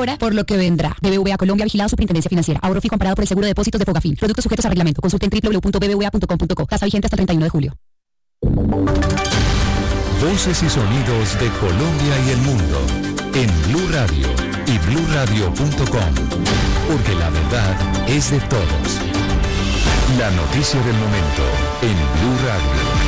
ahora por lo que vendrá. BBVA Colombia, vigilado Superintendencia Financiera. Ahorro fijo comparado por el seguro de depósitos de Fogafín. Productos sujetos a reglamento. Consulten www.bbva.com.co. Tasa vigente hasta el 31 de julio. Voces y sonidos de Colombia y el mundo en Blue Radio y bluradio.com, porque la verdad es de todos. La noticia del momento en Blue Radio.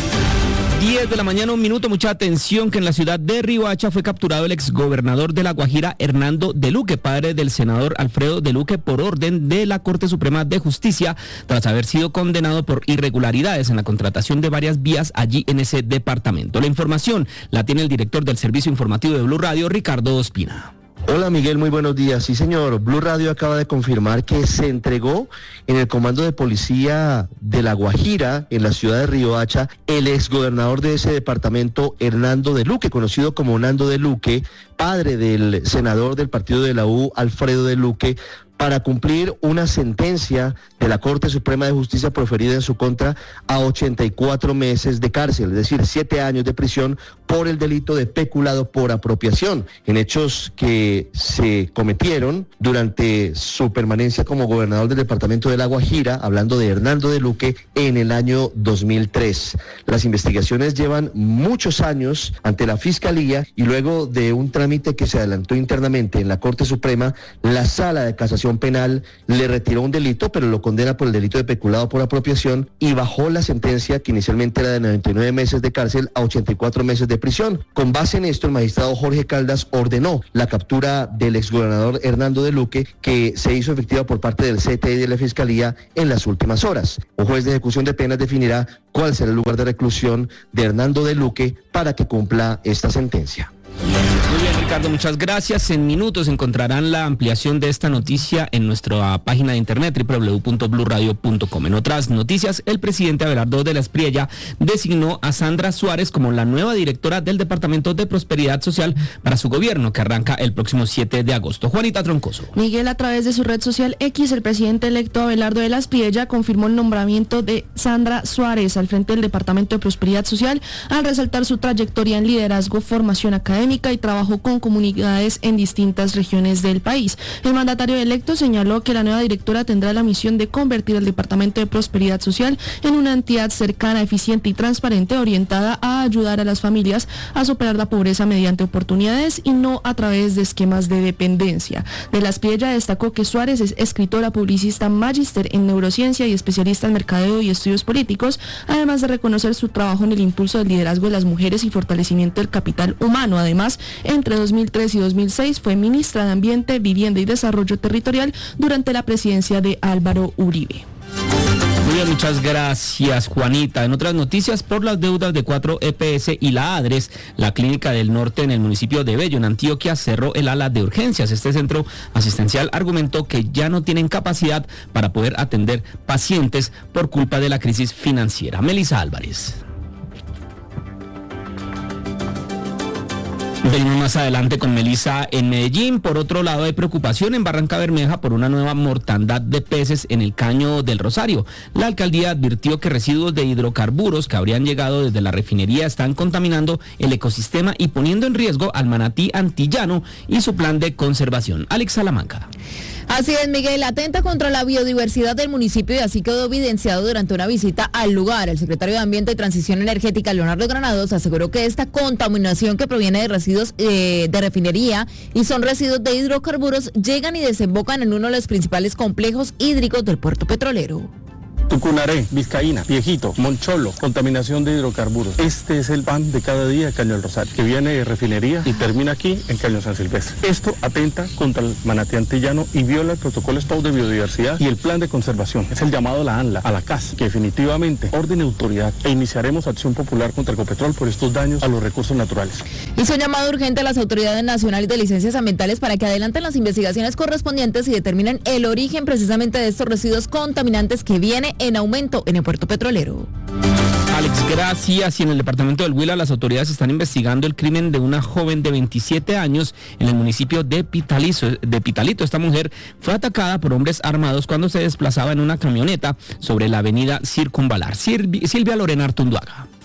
10 de la mañana, 1 minuto, mucha atención que en la ciudad de Riohacha fue capturado el exgobernador de La Guajira, Hernando de Luque, padre del senador Alfredo de Luque, por orden de la Corte Suprema de Justicia, tras haber sido condenado por irregularidades en la contratación de varias vías allí en ese departamento. La información la tiene el director del servicio informativo de Blue Radio, Ricardo Ospina. Hola Miguel, muy buenos días. Sí señor, Blue Radio acaba de confirmar que se entregó en el comando de policía de La Guajira, en la ciudad de Riohacha, el exgobernador de ese departamento, Hernando de Luque, conocido como Nando de Luque, padre del senador del partido de la U, Alfredo de Luque, para cumplir una sentencia de la Corte Suprema de Justicia proferida en su contra a 84 meses de cárcel, es decir, 7 años de prisión por el delito de peculado por apropiación, en hechos que se cometieron durante su permanencia como gobernador del departamento de La Guajira, hablando de Hernando de Luque, en el año 2003. Las investigaciones llevan muchos años ante la Fiscalía y luego de un trámite que se adelantó internamente en la Corte Suprema, la Sala de Casación Penal le retiró un delito, pero lo condena por el delito de peculado por apropiación y bajó la sentencia, que inicialmente era de 99 meses de cárcel, a 84 meses de prisión. Con base en esto, el magistrado Jorge Caldas ordenó la captura del exgobernador Hernando de Luque, que se hizo efectiva por parte del CTI y de la Fiscalía en las últimas horas. Un juez de ejecución de penas definirá cuál será el lugar de reclusión de Hernando de Luque para que cumpla esta sentencia. Muy bien, Ricardo, muchas gracias. En minutos encontrarán la ampliación de esta noticia en nuestra página de internet www.bluradio.com. En otras noticias, el presidente Abelardo de la Espriella designó a Sandra Suárez como la nueva directora del Departamento de Prosperidad Social para su gobierno, que arranca el próximo 7 de agosto. Juanita Troncoso. Miguel, a través de su red social X, el presidente electo Abelardo de la Espriella confirmó el nombramiento de Sandra Suárez al frente del Departamento de Prosperidad Social, al resaltar su trayectoria en liderazgo, formación académica y trabajo con comunidades en distintas regiones del país. El mandatario electo señaló que la nueva directora tendrá la misión de convertir el Departamento de Prosperidad Social en una entidad cercana, eficiente y transparente, orientada a ayudar a las familias a superar la pobreza mediante oportunidades y no a través de esquemas de dependencia. De la Espriella destacó que Suárez es escritora, publicista, magíster en neurociencia y especialista en mercadeo y estudios políticos, además de reconocer su trabajo en el impulso del liderazgo de las mujeres y fortalecimiento del capital humano. Además, entre 2003 y 2006 fue ministra de Ambiente, Vivienda y Desarrollo Territorial durante la presidencia de Álvaro Uribe. Muy bien, muchas gracias, Juanita. En otras noticias, por las deudas de 4 EPS y la ADRES, la Clínica del Norte en el municipio de Bello, en Antioquia, cerró el ala de urgencias. Este centro asistencial argumentó que ya no tienen capacidad para poder atender pacientes por culpa de la crisis financiera. Melissa Álvarez. Venimos más adelante con Melissa en Medellín. Por otro lado, hay preocupación en Barranca Bermeja por una nueva mortandad de peces en el Caño del Rosario. La alcaldía advirtió que residuos de hidrocarburos que habrían llegado desde la refinería están contaminando el ecosistema y poniendo en riesgo al manatí antillano y su plan de conservación. Alex Salamanca. Así es, Miguel, atenta contra la biodiversidad del municipio y así quedó evidenciado durante una visita al lugar. El secretario de Ambiente y Transición Energética, Leonardo Granados, aseguró que esta contaminación que proviene de residuos de refinería y son residuos de hidrocarburos llegan y desembocan en uno de los principales complejos hídricos del puerto petrolero. Tucunaré, Vizcaína, Viejito, Moncholo, contaminación de hidrocarburos. Este es el pan de cada día de Caño del Rosario, que viene de refinería y termina aquí en Caño San Silvestre. Esto atenta contra el manatí antillano y viola el protocolo STOP de biodiversidad y el plan de conservación. Es el llamado a la ANLA, a la CAS, que definitivamente ordene autoridad e iniciaremos acción popular contra Ecopetrol por estos daños a los recursos naturales. Hizo un llamado urgente a las autoridades nacionales de licencias ambientales para que adelanten las investigaciones correspondientes y determinen el origen precisamente de estos residuos contaminantes que viene en aumento en el puerto petrolero. Alex, gracias. Y en el departamento del Huila, las autoridades están investigando el crimen de una joven de 27 años en el municipio de Pitalito. Esta mujer fue atacada por hombres armados cuando se desplazaba en una camioneta sobre la avenida Circunvalar. Silvia Lorena Artunduaga.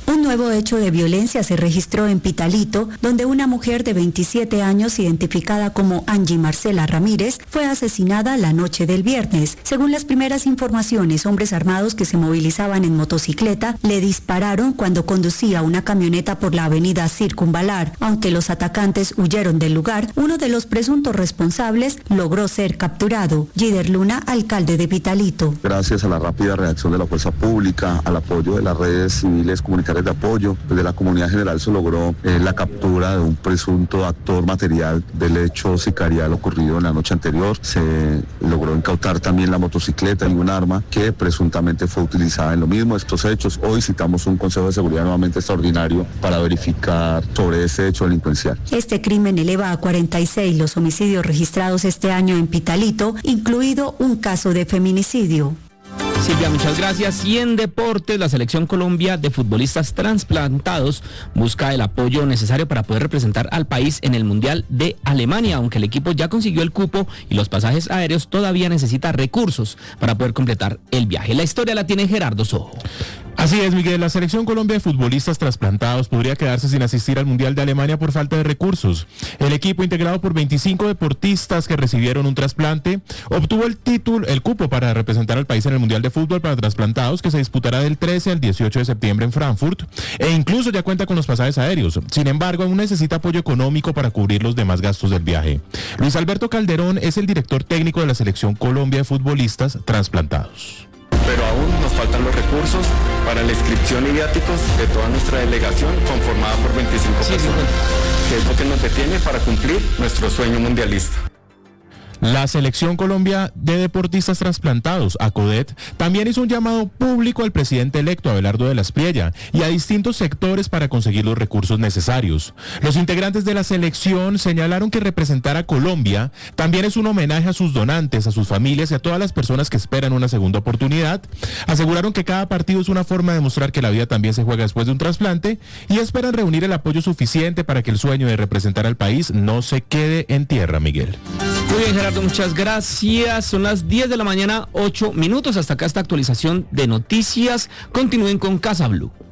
Un nuevo hecho de violencia se registró en Pitalito, donde una mujer de 27 años, identificada como Angie Marcela Ramírez, fue asesinada la noche del viernes. Según las primeras informaciones, hombres armados que se movilizaban en motocicleta le dispararon cuando conducía una camioneta por la avenida Circunvalar. Aunque los atacantes huyeron del lugar, uno de los presuntos responsables logró ser capturado. Gider Luna, alcalde de Pitalito. Gracias a la rápida reacción de la fuerza pública, al apoyo de las redes civiles comunitarias de apoyo, desde la comunidad general se logró la captura de un presunto actor material del hecho sicarial ocurrido en la noche anterior. Se logró incautar también la motocicleta y un arma que presuntamente fue utilizada en lo mismo. Estos hechos, hoy citamos un Consejo de Seguridad nuevamente extraordinario para verificar sobre este hecho delincuencial. Este crimen eleva a 46 los homicidios registrados este año en Pitalito, incluido un caso de feminicidio. Silvia, muchas gracias. Y en deportes, la Selección Colombia de futbolistas trasplantados busca el apoyo necesario para poder representar al país en el Mundial de Alemania. Aunque el equipo ya consiguió el cupo y los pasajes aéreos, todavía necesita recursos para poder completar el viaje. La historia la tiene Gerardo Sojo. Así es, Miguel. La Selección Colombia de futbolistas trasplantados podría quedarse sin asistir al Mundial de Alemania por falta de recursos. El equipo, integrado por 25 deportistas que recibieron un trasplante, obtuvo el cupo para representar al país en el Mundial de Fútbol para trasplantados, que se disputará del 13 al 18 de septiembre en Frankfurt, e incluso ya cuenta con los pasajes aéreos. Sin embargo, aún necesita apoyo económico para cubrir los demás gastos del viaje. Luis Alberto Calderón es el director técnico de la Selección Colombia de futbolistas trasplantados. Pero aún nos faltan los recursos para la inscripción y viáticos de toda nuestra delegación, conformada por 25 personas, que es lo que nos detiene para cumplir nuestro sueño mundialista. La Selección Colombia de Deportistas Trasplantados, ACODET, también hizo un llamado público al presidente electo, Abelardo de la Espriella, y a distintos sectores para conseguir los recursos necesarios. Los integrantes de la selección señalaron que representar a Colombia también es un homenaje a sus donantes, a sus familias y a todas las personas que esperan una segunda oportunidad. Aseguraron que cada partido es una forma de mostrar que la vida también se juega después de un trasplante y esperan reunir el apoyo suficiente para que el sueño de representar al país no se quede en tierra, Miguel. Muy bien, Gerardo, muchas gracias. Son las 10 de la mañana, 8 minutos. Hasta acá esta actualización de noticias. Continúen con Casa Blue.